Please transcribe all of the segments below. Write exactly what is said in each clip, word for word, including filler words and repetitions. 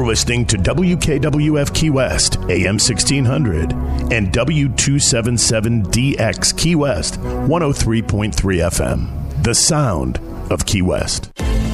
You're listening to W K W F Key West, A M sixteen hundred, and W two seventy-seven D X Key West, one oh three point three F M. The sound of Key West.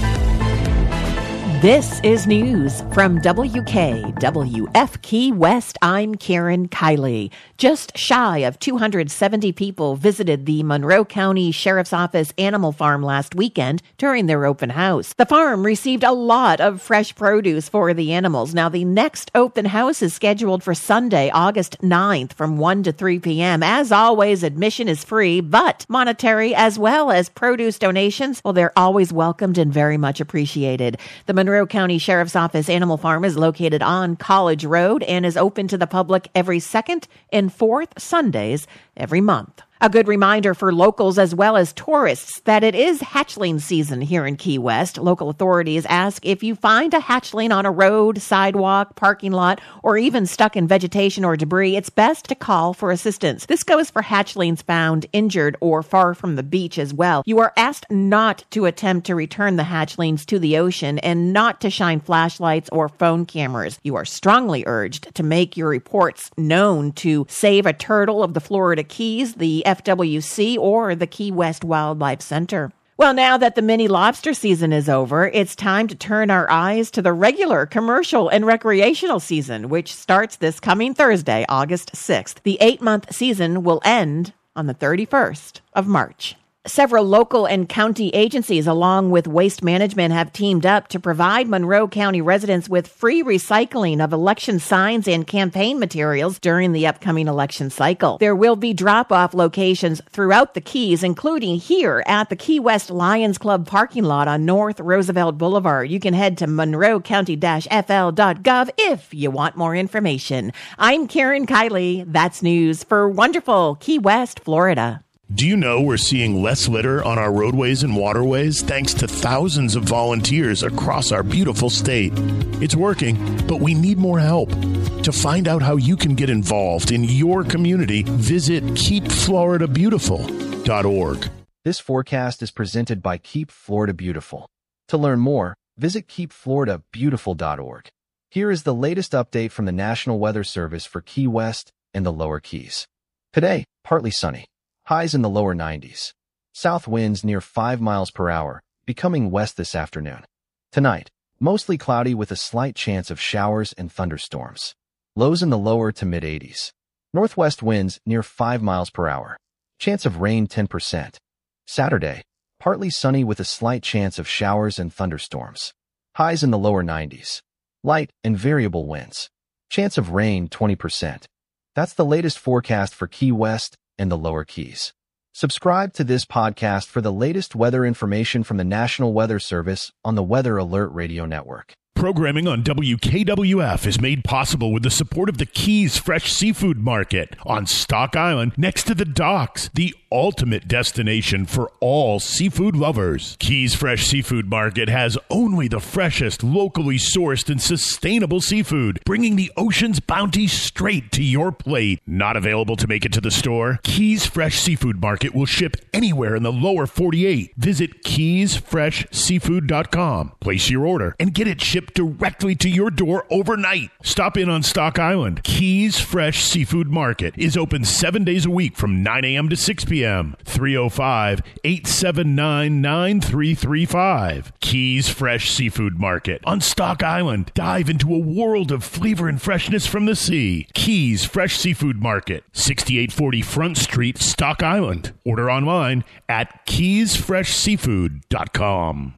This is news from W K W F Key West. I'm Karen Kiley. Just shy of two hundred seventy people visited the Monroe County Sheriff's Office Animal Farm last weekend during their open house. The farm received a lot of fresh produce for the animals. Now, the next open house is scheduled for Sunday, August ninth from one to three p.m. As always, admission is free, but monetary as well as produce donations, well, they're always welcomed and very much appreciated. The Monroe Monroe County Sheriff's Office Animal Farm is located on College Road and is open to the public every second and fourth Sundays every month. A good reminder for locals as well as tourists that it is hatchling season here in Key West. Local authorities ask if you find a hatchling on a road, sidewalk, parking lot, or even stuck in vegetation or debris, it's best to call for assistance. This goes for hatchlings found injured or far from the beach as well. You are asked not to attempt to return the hatchlings to the ocean and not to shine flashlights or phone cameras. You are strongly urged to make your reports known to Save a Turtle of the Florida Keys, the F W C, or the Key West Wildlife Center. Well, now that the mini lobster season is over, it's time to turn our eyes to the regular commercial and recreational season, which starts this coming Thursday, August sixth. The eight-month season will end on the thirty-first of March. Several local and county agencies, along with Waste Management, have teamed up to provide Monroe County residents with free recycling of election signs and campaign materials during the upcoming election cycle. There will be drop-off locations throughout the Keys, including here at the Key West Lions Club parking lot on North Roosevelt Boulevard. You can head to monroe county dash f l dot gov if you want more information. I'm Karen Kiley. That's news for wonderful Key West, Florida. Do you know we're seeing less litter on our roadways and waterways thanks to thousands of volunteers across our beautiful state? It's working, but we need more help. To find out how you can get involved in your community, visit keep florida beautiful dot org. This forecast is presented by Keep Florida Beautiful. To learn more, visit keep florida beautiful dot org. Here is the latest update from the National Weather Service for Key West and the Lower Keys. Today, partly sunny. Highs in the lower nineties. South winds near five miles per hour, becoming west this afternoon. Tonight, mostly cloudy with a slight chance of showers and thunderstorms. Lows in the lower to mid-eighties. Northwest winds near five miles per hour. Chance of rain ten percent. Saturday, partly sunny with a slight chance of showers and thunderstorms. Highs in the lower nineties. Light and variable winds. Chance of rain twenty percent. That's the latest forecast for Key West and the Lower Keys. Subscribe to this podcast for the latest weather information from the National Weather Service on the Weather Alert Radio Network. Programming on W K W F is made possible with the support of the Keys Fresh Seafood Market on Stock Island next to the docks, the ultimate destination for all seafood lovers. Keys Fresh Seafood Market has only the freshest, locally sourced and sustainable seafood, bringing the ocean's bounty straight to your plate. Not available to make it to the store? Keys Fresh Seafood Market will ship anywhere in the lower forty-eight. Visit keys fresh seafood dot com. Place your order and get it shipped directly to your door overnight. Stop in on Stock Island. Keys Fresh Seafood Market is open seven days a week from nine a.m. to six p.m. three oh five, eight seven nine, nine three three five. Keys Fresh Seafood Market on Stock Island. Dive into a world of flavor and freshness from the sea. Keys Fresh Seafood Market, sixty-eight forty Front Street, Stock Island. Order online at keys fresh seafood dot com.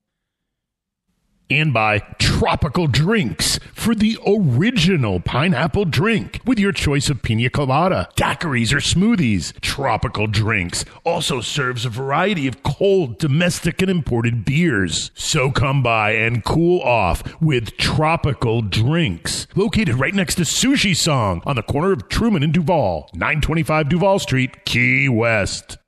And by Tropical Drinks for the original pineapple drink with your choice of pina colada, daiquiris, or smoothies. Tropical Drinks also serves a variety of cold, domestic, and imported beers. So come by and cool off with Tropical Drinks. Located right next to Sushi Song on the corner of Truman and Duval, nine twenty-five Duval Street, Key West.